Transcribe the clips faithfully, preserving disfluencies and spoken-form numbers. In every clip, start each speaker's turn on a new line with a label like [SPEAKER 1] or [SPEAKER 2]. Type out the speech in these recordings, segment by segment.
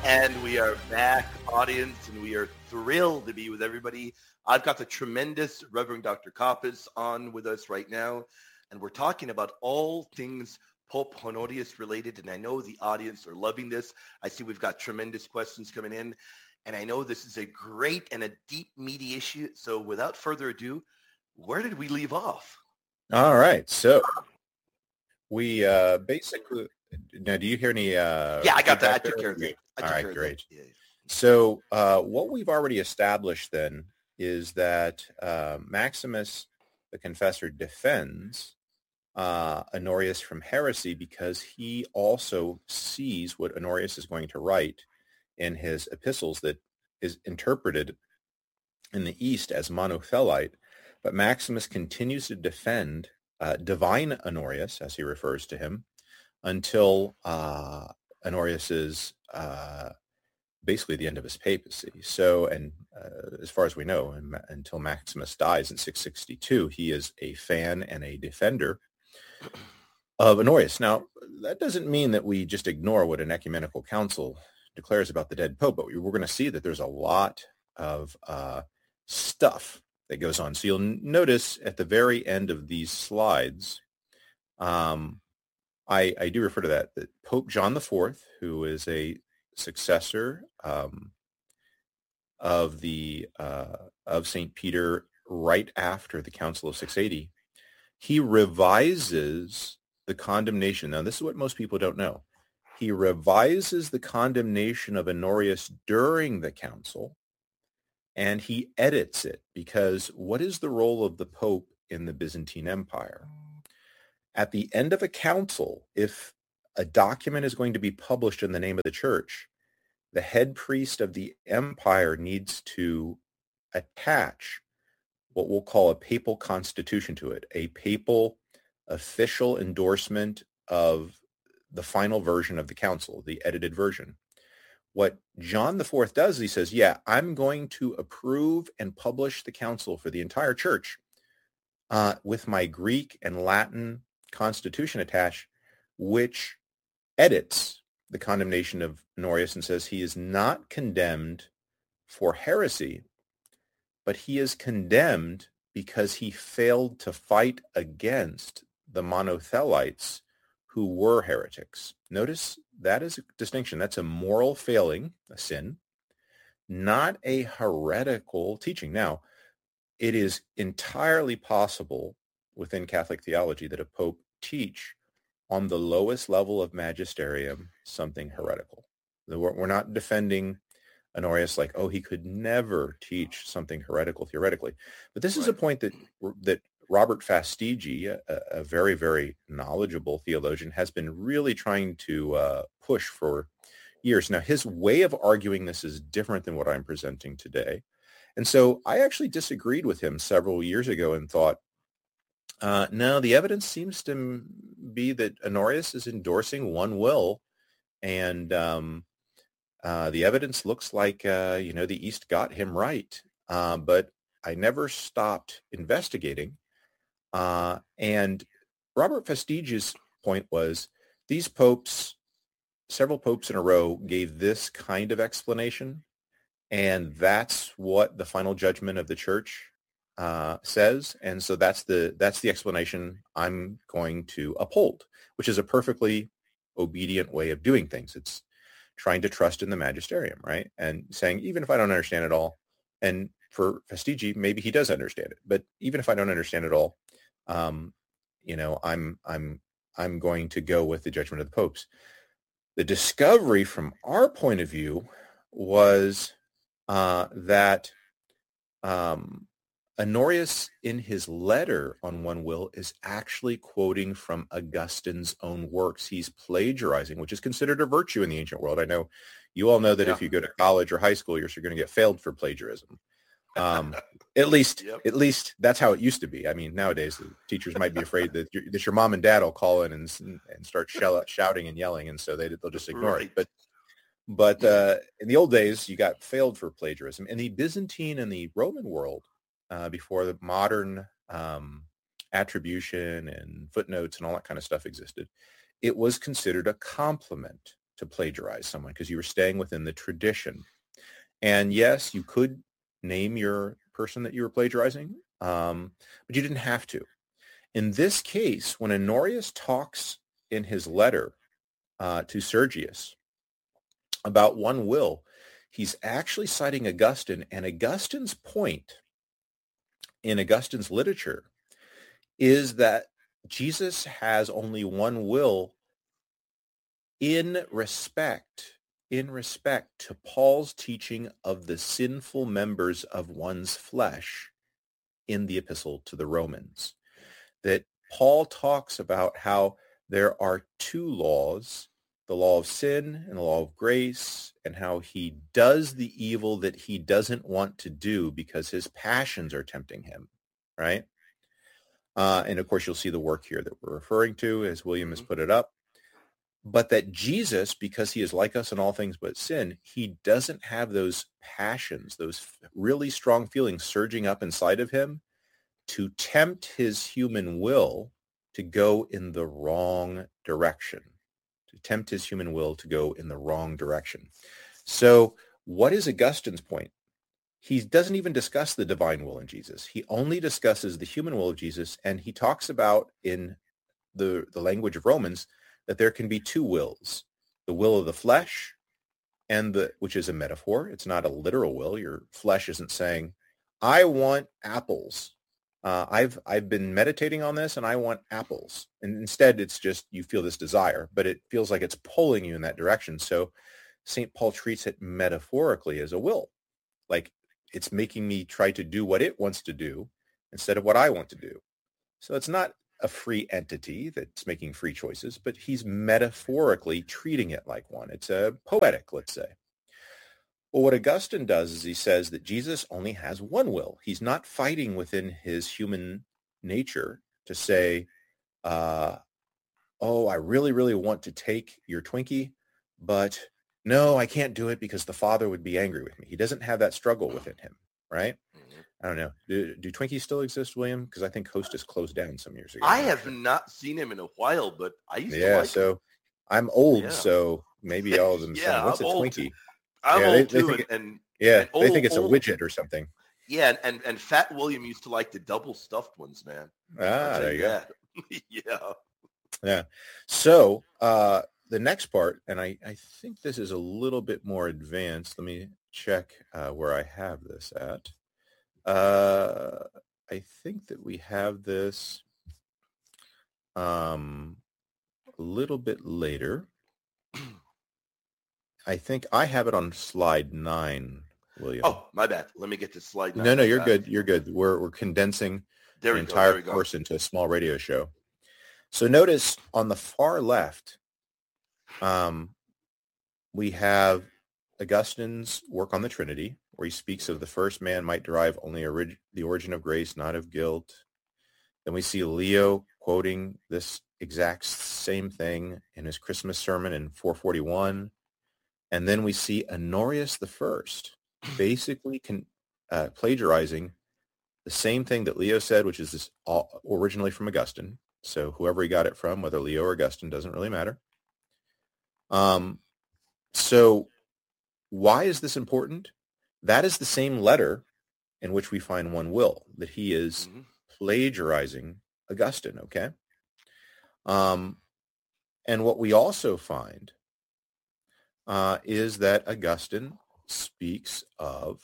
[SPEAKER 1] And we are back, audience, and we are thrilled to be with everybody. I've got the tremendous Reverend Doctor Kappas on with us right now, and we're talking about all things Pope Honorius related, and I know the audience are loving this. I see we've got tremendous questions coming in, and I know this is a great and a deep, meaty issue. So without further ado, where did we leave off?
[SPEAKER 2] All right, so we uh, basically... Now, do you hear any... Uh,
[SPEAKER 1] yeah, I got that. I took care of that.
[SPEAKER 2] All right, great.
[SPEAKER 1] Yeah.
[SPEAKER 2] So uh, what we've already established then is that uh, Maximus, the confessor, defends uh, Honorius from heresy because he also sees what Honorius is going to write in his epistles that is interpreted in the East as monothelite. But Maximus continues to defend uh, divine Honorius, as he refers to him, until uh, Honorius's uh, basically the end of his papacy. So, and uh, as far as we know, and, until Maximus dies in six sixty-two, he is a fan and a defender of Honorius. Now, that doesn't mean that we just ignore what an ecumenical council declares about the dead pope, but we're going to see that there's a lot of uh, stuff that goes on. So you'll notice at the very end of these slides, um, I, I do refer to that, that Pope John the Fourth, who is a successor um, of the uh, of Saint Peter right after the Council of six eighty, he revises the condemnation. Now, this is what most people don't know. He revises the condemnation of Honorius during the council, and he edits it, because what is the role of the Pope in the Byzantine Empire? At the end of a council, if a document is going to be published in the name of the church, the head priest of the empire needs to attach what we'll call a papal constitution to it, a papal official endorsement of the final version of the council, the edited version. What John the Fourth does, he says, yeah, I'm going to approve and publish the council for the entire church uh, with my Greek and Latin constitution attached, which edits the condemnation of Honorius and says he is not condemned for heresy, but he is condemned because he failed to fight against the monothelites who were heretics. Notice that is a distinction. That's a moral failing, a sin, not a heretical teaching. Now, it is entirely possible within Catholic theology that a pope teach on the lowest level of magisterium something heretical. We're not defending Honorius like, oh, he could never teach something heretical theoretically. But this is a point that that Robert Fastigi, a, a very, very knowledgeable theologian, has been really trying to uh, push for years. Now, his way of arguing this is different than what I'm presenting today. And so I actually disagreed with him several years ago and thought, Uh, no, the evidence seems to be that Honorius is endorsing one will, and um, uh, the evidence looks like, uh, you know, the East got him right. Uh, but I never stopped investigating. Uh, and Robert Fastigi's point was these popes, several popes in a row, gave this kind of explanation, and that's what the final judgment of the church Uh, says, and so that's the that's the explanation I'm going to uphold, which is a perfectly obedient way of doing things. It's trying to trust in the magisterium, right? And saying, even if I don't understand it all, and for Fastigi, maybe he does understand it, but even if I don't understand it all, um, you know, I'm I'm I'm going to go with the judgment of the popes. The discovery from our point of view was uh, that um, Honorius, in his letter on one will, is actually quoting from Augustine's own works. He's plagiarizing, which is considered a virtue in the ancient world. I know you all know that yeah. if you go to college or high school, you're, you're going to get failed for plagiarism. Um, at least, yep. at least that's how it used to be. I mean, nowadays the teachers might be afraid that, your, that your mom and dad will call in and and start shell, shouting and yelling, and so they they'll just ignore right. it. But but uh, in the old days, you got failed for plagiarism. In the Byzantine and the Roman world, uh, before the modern um, attribution and footnotes and all that kind of stuff existed, it was considered a compliment to plagiarize someone because you were staying within the tradition. And yes, you could name your person that you were plagiarizing, um, but you didn't have to. In this case, when Honorius talks in his letter uh, to Sergius about one will, he's actually citing Augustine, and Augustine's point in Augustine's literature is that Jesus has only one will in respect, in respect to Paul's teaching of the sinful members of one's flesh in the epistle to the Romans. That Paul talks about how there are two laws, the law of sin and the law of grace, and how he does the evil that he doesn't want to do because his passions are tempting him, right? Uh, and of course, you'll see the work here that we're referring to as William has put it up. But that Jesus, because he is like us in all things but sin, he doesn't have those passions, those really strong feelings surging up inside of him to tempt his human will to go in the wrong direction, to tempt his human will to go in the wrong direction. So what is Augustine's point? He doesn't even discuss the divine will in Jesus. He only discusses the human will of Jesus, and he talks about in the, the language of Romans that there can be two wills, the will of the flesh, and the which is a metaphor. It's not a literal will. Your flesh isn't saying, I want apples. Uh, I've I've been meditating on this, and I want apples. And instead, it's just you feel this desire, but it feels like it's pulling you in that direction. So Saint Paul treats it metaphorically as a will, like it's making me try to do what it wants to do instead of what I want to do. So it's not a free entity that's making free choices, but he's metaphorically treating it like one. It's a poetic, let's say. Well, what Augustine does is he says that Jesus only has one will. He's not fighting within his human nature to say, uh, oh, I really, really want to take your Twinkie, but no, I can't do it because the Father would be angry with me. He doesn't have that struggle within him, right? I don't know. Do, do Twinkies still exist, William? Because I think Hostess closed down some years ago.
[SPEAKER 1] I have sure. not seen him in a while, but I used
[SPEAKER 2] yeah,
[SPEAKER 1] to like
[SPEAKER 2] so
[SPEAKER 1] him.
[SPEAKER 2] I'm old,
[SPEAKER 1] Yeah.
[SPEAKER 2] so maybe all of them
[SPEAKER 1] yeah,
[SPEAKER 2] saying, what's
[SPEAKER 1] I'm
[SPEAKER 2] a
[SPEAKER 1] old
[SPEAKER 2] Twinkie?
[SPEAKER 1] too. I'm
[SPEAKER 2] yeah,
[SPEAKER 1] old
[SPEAKER 2] they,
[SPEAKER 1] too,
[SPEAKER 2] they think it,
[SPEAKER 1] and, and
[SPEAKER 2] yeah,
[SPEAKER 1] and
[SPEAKER 2] they
[SPEAKER 1] old,
[SPEAKER 2] think it's
[SPEAKER 1] old,
[SPEAKER 2] a widget or something.
[SPEAKER 1] Yeah, and, and and Fat William used to like the double stuffed ones, man.
[SPEAKER 2] Ah, there you go.
[SPEAKER 1] yeah.
[SPEAKER 2] Yeah. So uh, the next part, and I, I think this is a little bit more advanced. Let me check uh, where I have this at. Uh, I think that we have this um, a little bit later. I think I have it on slide nine, William.
[SPEAKER 1] Oh, my bad. Let me get to slide nine.
[SPEAKER 2] No, no, you're good. You're good. We're we're condensing
[SPEAKER 1] there
[SPEAKER 2] the
[SPEAKER 1] we
[SPEAKER 2] entire
[SPEAKER 1] go, there we
[SPEAKER 2] course
[SPEAKER 1] go.
[SPEAKER 2] into a small radio show. So notice on the far left, um, we have Augustine's work on the Trinity, where he speaks of the first man might derive only orig- the origin of grace, not of guilt. Then we see Leo quoting this exact same thing in his Christmas sermon in four forty-one. And then we see Honorius the First basically con- uh, plagiarizing the same thing that Leo said, which is this all originally from Augustine. So whoever he got it from, whether Leo or Augustine, doesn't really matter. Um, so why is this important? That is the same letter in which we find one will, that he is mm-hmm. plagiarizing Augustine, okay? Um, and what we also find uh, is that Augustine speaks of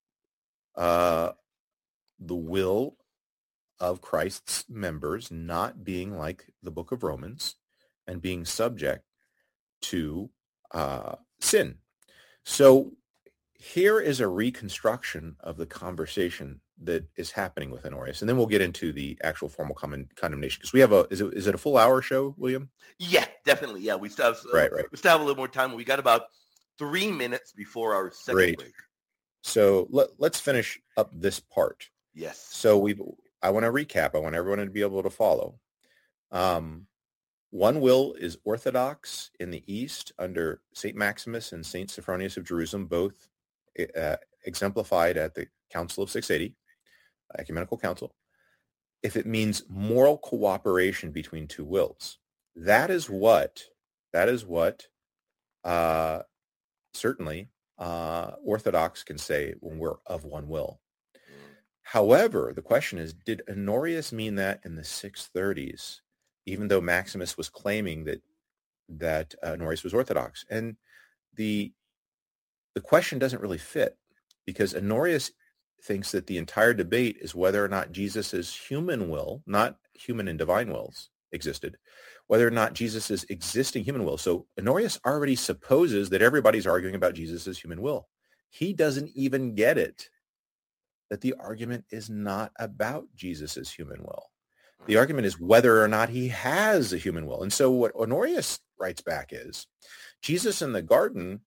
[SPEAKER 2] uh, the will of Christ's members not being like the book of Romans and being subject to uh, sin. So here is a reconstruction of the conversation that is happening with Honorius, and then we'll get into the actual formal con- condemnation because we have a is it is it a full hour show, William?
[SPEAKER 1] Yeah, definitely. Yeah, we still have uh,
[SPEAKER 2] right, right.
[SPEAKER 1] We still have a little more time. We got about three minutes before our second
[SPEAKER 2] Great.
[SPEAKER 1] break.
[SPEAKER 2] So let, let's finish up this part.
[SPEAKER 1] Yes.
[SPEAKER 2] So we I want to recap. I want everyone to be able to follow. Um, one will is orthodox in the East under Saint Maximus and Saint Sophronius of Jerusalem, both uh, exemplified at the Council of six eighty, Ecumenical Council. If it means moral cooperation between two wills, that is what that is what uh, certainly uh, Orthodox can say when we're of one will. However, the question is, did Honorius mean that in the six thirties, even though Maximus was claiming that that uh, Honorius was Orthodox? And the the question doesn't really fit, because Honorius thinks that the entire debate is whether or not Jesus's human will, not human and divine wills, existed, whether or not Jesus's existing human will. So Honorius already supposes that everybody's arguing about Jesus's human will. He doesn't even get it, that the argument is not about Jesus's human will. The argument is whether or not he has a human will. And so what Honorius writes back is, Jesus in the garden,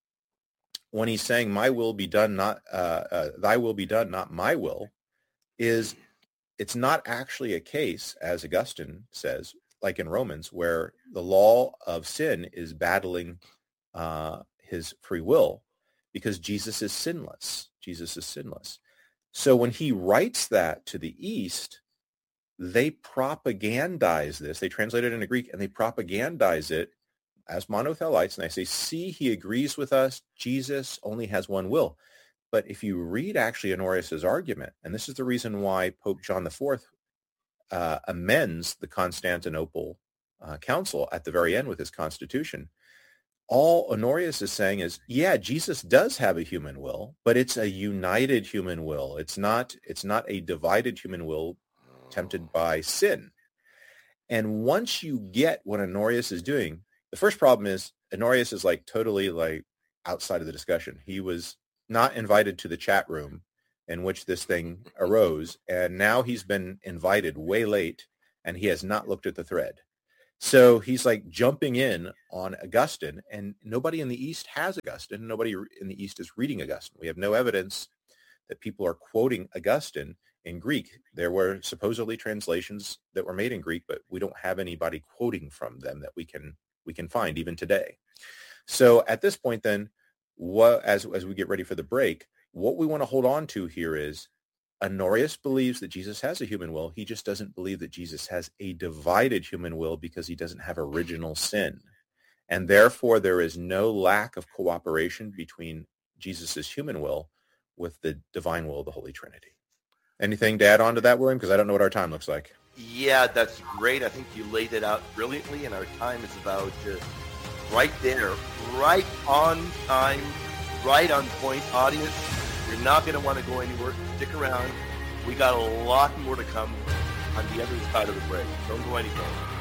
[SPEAKER 2] when he's saying, my will be done, not uh, uh, thy will be done, not my will, is it's not actually a case, as Augustine says, like in Romans, where the law of sin is battling uh, his free will, because Jesus is sinless. Jesus is sinless. So when he writes that to the East, they propagandize this. They translate it into Greek and they propagandize it as monothelites. And they say, see, he agrees with us. Jesus only has one will. But if you read actually Honorius's argument, and this is the reason why Pope John the Fourth uh, amends the Constantinople uh, Council at the very end with his constitution, all Honorius is saying is, yeah, Jesus does have a human will, but it's a united human will. It's not, it's not a divided human will tempted by sin. And once you get what Honorius is doing, the first problem is Honorius is like totally like outside of the discussion. He was not invited to the chat room in which this thing arose, and now he's been invited way late, and he has not looked at the thread. So he's like jumping in on Augustine, and nobody in the East has Augustine. Nobody in the East is reading Augustine. We have no evidence that people are quoting Augustine in Greek. There were supposedly translations that were made in Greek, but we don't have anybody quoting from them that we can we can find even today. So at this point, then, what as as we get ready for the break, what we want to hold on to here is Honorius believes that Jesus has a human will. He just doesn't believe that Jesus has a divided human will because he doesn't have original sin. And therefore, there is no lack of cooperation between Jesus's human will with the divine will of the Holy Trinity. Anything to add on to that, William? Because I don't know what our time looks like.
[SPEAKER 1] Yeah, that's great. I think you laid it out brilliantly, and our time is about uh, right there, right on time, right on point, audience. You're not going to want to go anywhere. Stick around. We got a lot more to come on the other side of the break. Don't go anywhere.